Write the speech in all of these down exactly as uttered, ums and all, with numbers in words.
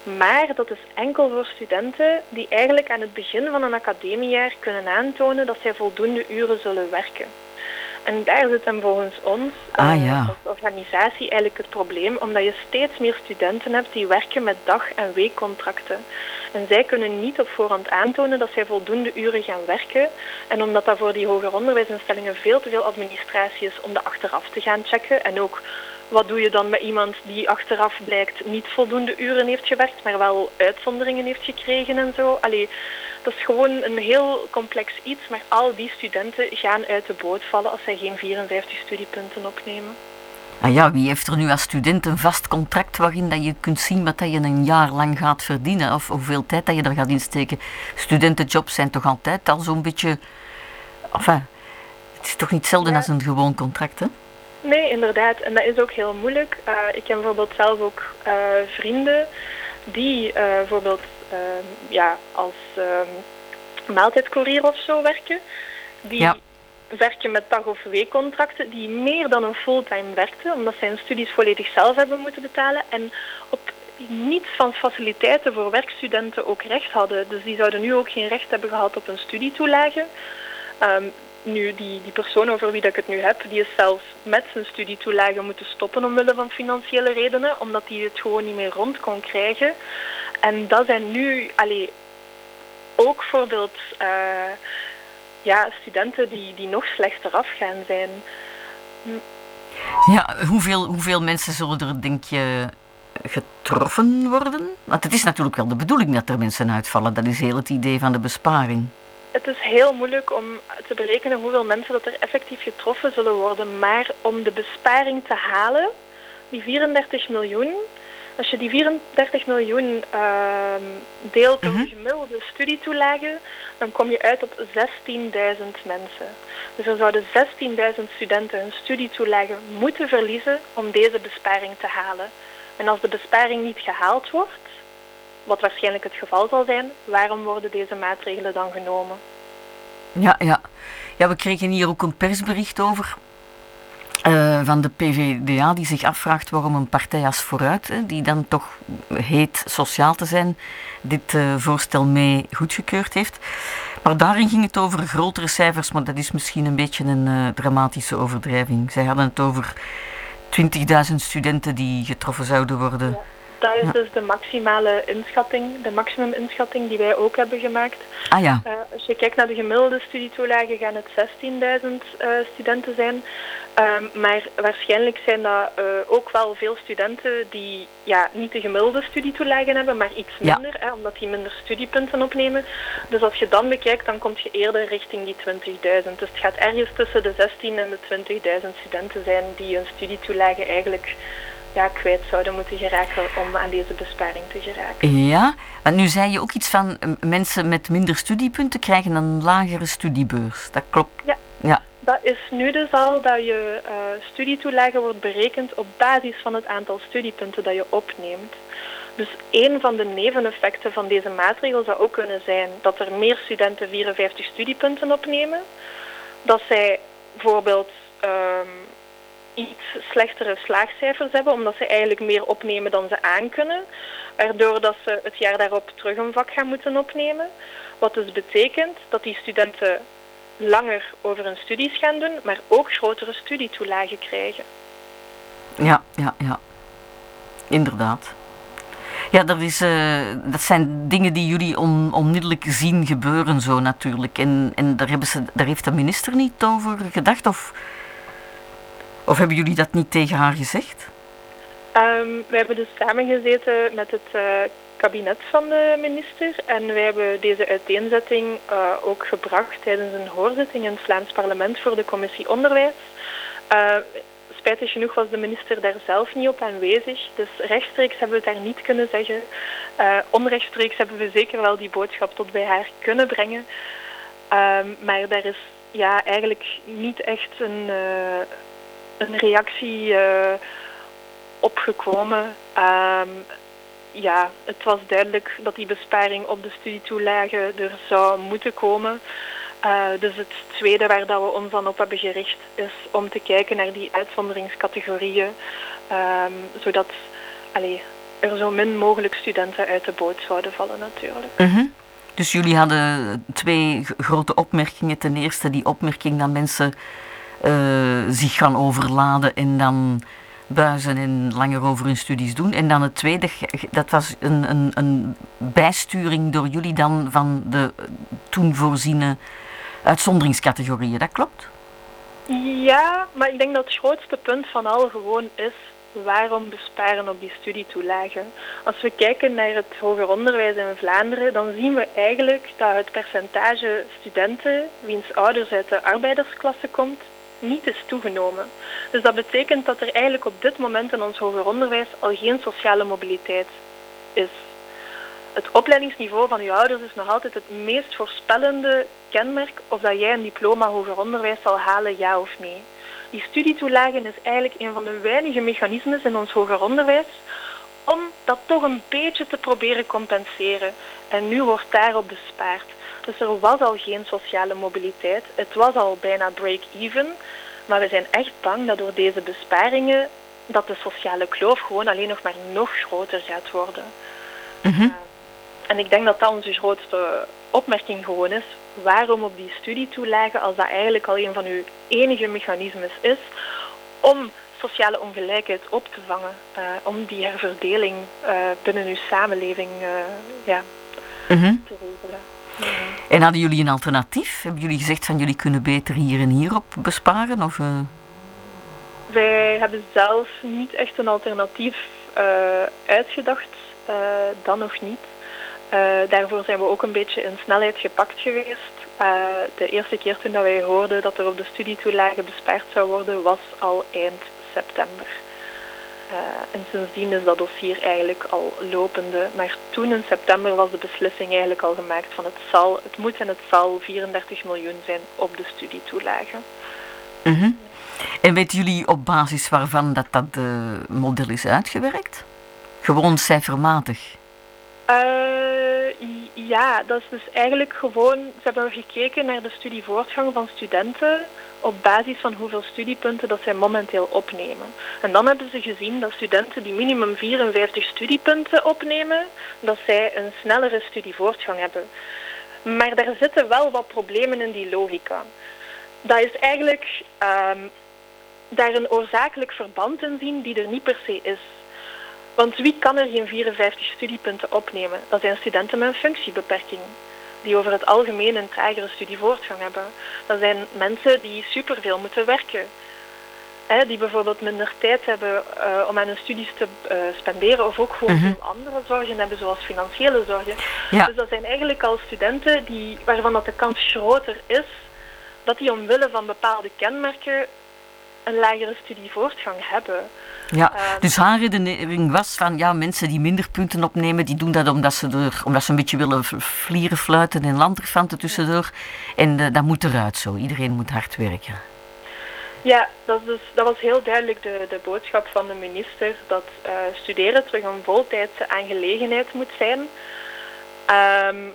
Maar dat is enkel voor studenten die eigenlijk aan het begin van een academiejaar kunnen aantonen dat zij voldoende uren zullen werken. En daar zit dan volgens ons ah, ja. uh, als organisatie eigenlijk het probleem, omdat je steeds meer studenten hebt die werken met dag- en weekcontracten. En zij kunnen niet op voorhand aantonen dat zij voldoende uren gaan werken. En omdat dat voor die hoger onderwijsinstellingen veel te veel administratie is om dat achteraf te gaan checken. En ook, wat doe je dan met iemand die achteraf blijkt niet voldoende uren heeft gewerkt, maar wel uitzonderingen heeft gekregen en zo. Allee, dat is gewoon een heel complex iets, maar al die studenten gaan uit de boot vallen als zij geen vierenvijftig studiepunten opnemen. Ah ja, wie heeft er nu als student een vast contract waarin dat je kunt zien wat dat je een jaar lang gaat verdienen of hoeveel tijd dat je er gaat insteken? Studentenjobs zijn toch altijd al zo'n beetje... Enfin, het is toch niet hetzelfde Ja. als een gewoon contract, hè? Nee, inderdaad. En dat is ook heel moeilijk. Uh, ik heb bijvoorbeeld zelf ook uh, vrienden die uh, bijvoorbeeld uh, ja, als uh, maaltijdcourier of zo werken. Die ja. werken met dag- of weekcontracten die meer dan een fulltime werkten, omdat zij hun studies volledig zelf hebben moeten betalen en op niets van faciliteiten voor werkstudenten ook recht hadden. Dus die zouden nu ook geen recht hebben gehad op een studietoelage. Um, nu, die, die persoon over wie dat ik het nu heb, die is zelfs met zijn studietoelage moeten stoppen omwille van financiële redenen, omdat hij het gewoon niet meer rond kon krijgen. En dat zijn nu allee, ook bijvoorbeeld uh, ja, studenten die, die nog slechter afgaan zijn. Ja, hoeveel, hoeveel mensen zullen er, denk je, getroffen worden? Want het is natuurlijk wel de bedoeling dat er mensen uitvallen. Dat is heel het idee van de besparing. Het is heel moeilijk om te berekenen hoeveel mensen dat er effectief getroffen zullen worden. Maar om de besparing te halen, die vierendertig miljoen... Als je die vierendertig miljoen uh, deelt door de gemiddelde studietoelage, dan kom je uit op zestienduizend mensen. Dus er zouden zestienduizend studenten hun studietoelage moeten verliezen om deze besparing te halen. En als de besparing niet gehaald wordt, wat waarschijnlijk het geval zal zijn, waarom worden deze maatregelen dan genomen? Ja, ja. ja we kregen hier ook een persbericht over. Uh, van de P V D A die zich afvraagt waarom een partij als Vooruit, hè, die dan toch heet sociaal te zijn, dit uh, voorstel mee goedgekeurd heeft. Maar daarin ging het over grotere cijfers, maar dat is misschien een beetje een uh, dramatische overdrijving. Zij hadden het over twintigduizend studenten die getroffen zouden worden. Ja. Dat is ja. dus de maximale inschatting, de maximuminschatting die wij ook hebben gemaakt. Ah ja. Uh, als je kijkt naar de gemiddelde studietoelage gaan het zestienduizend uh, studenten zijn. Um, maar waarschijnlijk zijn dat uh, ook wel veel studenten die ja, niet de gemiddelde studietoelagen hebben, maar iets minder, ja. hè, omdat die minder studiepunten opnemen. Dus als je dan bekijkt, dan kom je eerder richting die twintigduizend. Dus het gaat ergens tussen de zestien en de twintigduizend studenten zijn die hun studietoelage eigenlijk... Ja, kwijt zouden moeten geraken om aan deze besparing te geraken. Ja, want nu zei je ook iets van uh, mensen met minder studiepunten krijgen een lagere studiebeurs. Dat klopt. Ja, ja. Dat is nu dus al dat je uh, studietoelage wordt berekend op basis van het aantal studiepunten dat je opneemt. Dus een van de neveneffecten van deze maatregel zou ook kunnen zijn dat er meer studenten vierenvijftig studiepunten opnemen. Dat zij bijvoorbeeld... Um, iets slechtere slaagcijfers hebben, omdat ze eigenlijk meer opnemen dan ze aankunnen, waardoor dat ze het jaar daarop terug een vak gaan moeten opnemen. Wat dus betekent dat die studenten langer over hun studies gaan doen, maar ook grotere studietoelagen krijgen. Ja, ja, ja. Inderdaad. Ja, dat, is, uh, dat zijn dingen die jullie on, onmiddellijk zien gebeuren zo natuurlijk. En, en daar, hebben ze, daar heeft de minister niet over gedacht, of... Of hebben jullie dat niet tegen haar gezegd? Um, we hebben dus samengezeten met het uh, kabinet van de minister. En wij hebben deze uiteenzetting uh, ook gebracht tijdens een hoorzitting in het Vlaams parlement voor de commissie Onderwijs. Uh, spijtig genoeg was de minister daar zelf niet op aanwezig. Dus rechtstreeks hebben we het daar niet kunnen zeggen. Uh, onrechtstreeks hebben we zeker wel die boodschap tot bij haar kunnen brengen. Um, maar daar is ja, eigenlijk niet echt een... Uh, een reactie uh, opgekomen. Um, ja, het was duidelijk dat die besparing op de studietoelage er zou moeten komen. Uh, dus het tweede waar dat we ons dan op hebben gericht is om te kijken naar die uitzonderingscategorieën. Um, zodat allee, er zo min mogelijk studenten uit de boot zouden vallen natuurlijk. Mm-hmm. Dus jullie hadden twee g- grote opmerkingen. Ten eerste die opmerking dat mensen uh, zich gaan overladen en dan buizen en langer over hun studies doen. En dan het tweede, dat was een, een, een bijsturing door jullie dan van de toen voorziene uitzonderingscategorieën. Dat klopt? Ja, maar ik denk dat het grootste punt van al gewoon is: waarom besparen op die studietoelagen? Als we kijken naar het hoger onderwijs in Vlaanderen, dan zien we eigenlijk dat het percentage studenten wiens ouders uit de arbeidersklasse komt, niet is toegenomen. Dus dat betekent dat er eigenlijk op dit moment in ons hoger onderwijs al geen sociale mobiliteit is. Het opleidingsniveau van je ouders is nog altijd het meest voorspellende kenmerk of dat jij een diploma hoger onderwijs zal halen, ja of nee. Die studietoelagen is eigenlijk een van de weinige mechanismes in ons hoger onderwijs om dat toch een beetje te proberen compenseren. En nu wordt daarop bespaard. Dus er was al geen sociale mobiliteit. Het was al bijna break-even. Maar we zijn echt bang dat door deze besparingen dat de sociale kloof gewoon alleen nog maar nog groter gaat worden. Mm-hmm. Uh, en ik denk dat dat onze grootste opmerking gewoon is. Waarom op die studietoelagen, als dat eigenlijk al een van uw enige mechanismes is om sociale ongelijkheid op te vangen, uh, om die herverdeling uh, binnen uw samenleving uh, ja, mm-hmm. te regelen. Mm-hmm. En hadden jullie een alternatief? Hebben jullie gezegd van jullie kunnen beter hier en hier op besparen? Of, uh... Wij hebben zelf niet echt een alternatief uh, uitgedacht, uh, dan nog niet. Uh, daarvoor zijn we ook een beetje in snelheid gepakt geweest. Uh, de eerste keer toen dat wij hoorden dat er op de studietoelagen bespaard zou worden, was al eind september. Uh, en sindsdien is dat dossier eigenlijk al lopende. Maar toen in september was de beslissing eigenlijk al gemaakt van het zal, het moet en het zal vierendertig miljoen zijn op de studietoelagen. Mm-hmm. En weten jullie op basis waarvan dat, dat uh, model is uitgewerkt? Gewoon cijfermatig? Uh, ja, dat is dus eigenlijk gewoon, ze hebben gekeken naar de studievoortgang van studenten op basis van hoeveel studiepunten dat zij momenteel opnemen. En dan hebben ze gezien dat studenten die minimum vierenvijftig studiepunten opnemen, dat zij een snellere studievoortgang hebben. Maar daar zitten wel wat problemen in die logica. Dat is eigenlijk um, daar een oorzakelijk verband in zien die er niet per se is. Want wie kan er geen vierenvijftig studiepunten opnemen? Dat zijn studenten met een functiebeperking, die over het algemeen een tragere studievoortgang hebben. Dat zijn mensen die superveel moeten werken. Hè, die bijvoorbeeld minder tijd hebben uh, om aan hun studies te uh, spenderen, of ook gewoon mm-hmm. veel andere zorgen hebben, zoals financiële zorgen. Ja. Dus dat zijn eigenlijk al studenten die, waarvan dat de kans groter is dat die omwille van bepaalde kenmerken een lagere studievoortgang hebben. Ja, dus haar redenering was van ja, mensen die minder punten opnemen, die doen dat omdat ze, er, omdat ze een beetje willen vlieren, fluiten en lanterfanten tussendoor. En uh, dat moet eruit zo. Iedereen moet hard werken. Ja, dat, is dus, dat was heel duidelijk de, de boodschap van de minister, dat uh, studeren terug een voltijdse aangelegenheid moet zijn. Um,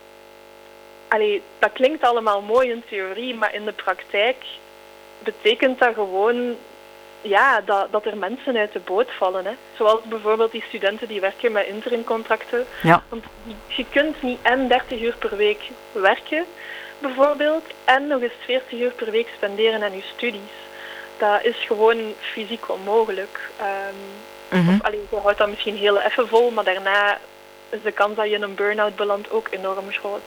allee, dat klinkt allemaal mooi in theorie, maar in de praktijk betekent dat gewoon ja, dat, dat er mensen uit de boot vallen. Hè. Zoals bijvoorbeeld die studenten die werken met interimcontracten. Ja. Want je kunt niet en dertig uur per week werken, bijvoorbeeld, en nog eens veertig uur per week spenderen aan je studies. Dat is gewoon fysiek onmogelijk. Um, mm-hmm. Of, allee, je houdt dat misschien heel even vol, maar daarna is de kans dat je in een burn-out belandt ook enorm groot.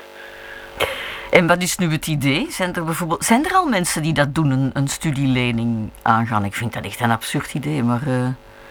En wat is nu het idee? Zijn er bijvoorbeeld, zijn er al mensen die dat doen, een, een studielening aangaan? Ik vind dat echt een absurd idee, maar uh,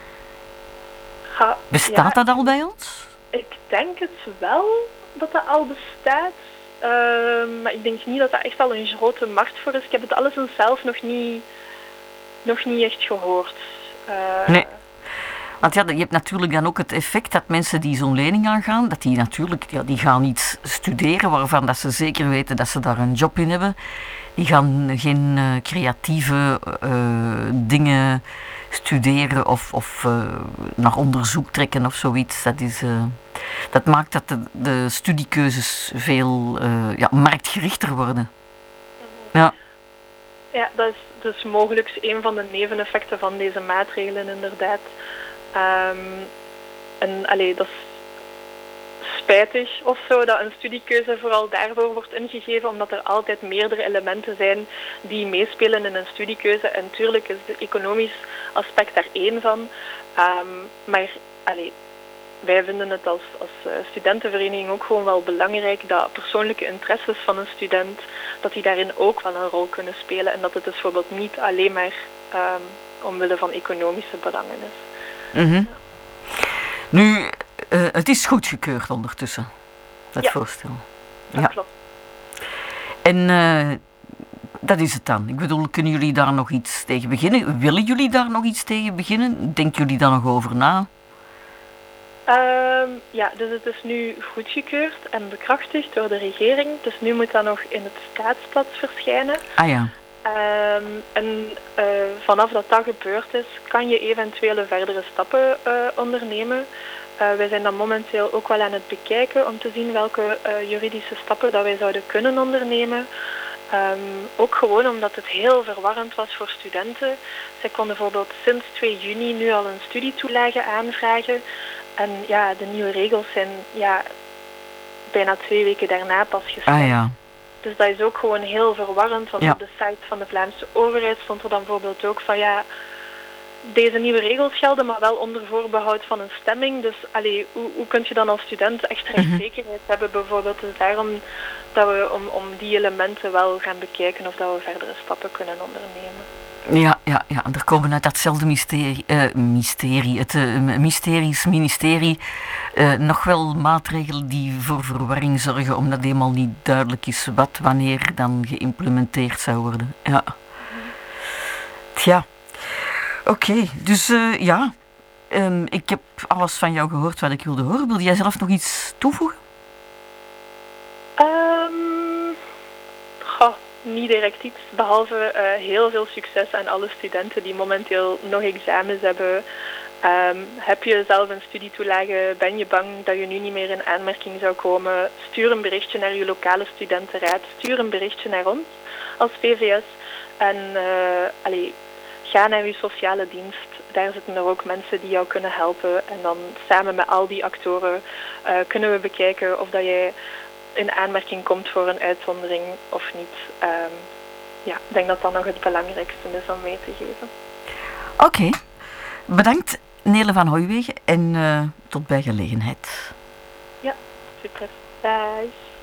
ha, bestaat ja, dat al bij ons? Ik denk het wel dat dat al bestaat, uh, maar ik denk niet dat dat echt al een grote markt voor is. Ik heb het alleszins zelf nog niet, nog niet echt gehoord. Uh, nee. Want ja, je hebt natuurlijk dan ook het effect dat mensen die zo'n lening aangaan, dat die natuurlijk, ja, die gaan iets studeren waarvan dat ze zeker weten dat ze daar een job in hebben. Die gaan geen uh, creatieve uh, dingen studeren of, of uh, naar onderzoek trekken of zoiets. Dat, is, uh, dat maakt dat de, de studiekeuzes veel uh, ja, marktgerichter worden. Ja. Ja, dat is dus mogelijk een van de neveneffecten van deze maatregelen inderdaad. Um, en allee, dat is spijtig of zo dat een studiekeuze vooral daarvoor wordt ingegeven, omdat er altijd meerdere elementen zijn die meespelen in een studiekeuze. En natuurlijk is het economisch aspect daar één van. Um, maar allee, wij vinden het als, als studentenvereniging ook gewoon wel belangrijk dat persoonlijke interesses van een student, dat die daarin ook wel een rol kunnen spelen. En dat het dus bijvoorbeeld niet alleen maar um, omwille van economische belangen is. Mm-hmm. Ja. Nu, uh, het is goedgekeurd ondertussen, dat ja. voorstel. Dat ja, klopt. En uh, dat is het dan. Ik bedoel, kunnen jullie daar nog iets tegen beginnen? Willen jullie daar nog iets tegen beginnen? Denken jullie daar nog over na? Um, ja, dus het is nu goedgekeurd en bekrachtigd door de regering. Dus nu moet dat nog in het staatsblad verschijnen. Ah ja. Um, en uh, vanaf dat dat gebeurd is, kan je eventuele verdere stappen uh, ondernemen. Uh, wij zijn dan momenteel ook wel aan het bekijken om te zien welke uh, juridische stappen dat wij zouden kunnen ondernemen. Um, ook gewoon omdat het heel verwarrend was voor studenten. Zij konden bijvoorbeeld sinds twee juni nu al een studietoelage aanvragen. En ja, de nieuwe regels zijn ja, bijna twee weken daarna pas gestemd. Ah ja. Dus dat is ook gewoon heel verwarrend, want ja. op de site van de Vlaamse overheid stond er dan bijvoorbeeld ook van ja, deze nieuwe regels gelden, maar wel onder voorbehoud van een stemming. Dus allee, hoe, hoe kun je dan als student echt rechtszekerheid mm-hmm. hebben bijvoorbeeld? Dus daarom dat we om, om die elementen wel gaan bekijken of dat we verdere stappen kunnen ondernemen. Ja, ja, ja. En er komen uit datzelfde mysterie, uh, mysterie het uh, mysterisch ministerie, uh, nog wel maatregelen die voor verwarring zorgen, omdat helemaal niet duidelijk is wat wanneer dan geïmplementeerd zou worden. Ja. Tja. Oké, okay, dus uh, ja, um, ik heb alles van jou gehoord wat ik wilde horen. Wil jij zelf nog iets toevoegen? Um, goh. Niet direct iets, behalve uh, heel veel succes aan alle studenten die momenteel nog examens hebben. Um, heb je zelf een studietoelage, ben je bang dat je nu niet meer in aanmerking zou komen? Stuur een berichtje naar je lokale studentenraad, stuur een berichtje naar ons als V V S en uh, allee, ga naar je sociale dienst. Daar zitten er ook mensen die jou kunnen helpen en dan samen met al die actoren uh, kunnen we bekijken of dat jij in aanmerking komt voor een uitzondering of niet. Um, ja, ik denk dat dat nog het belangrijkste is om mee te geven. Oké, okay. Bedankt Nele van Hooijwegen en uh, tot bij gelegenheid. Ja, super. Bye.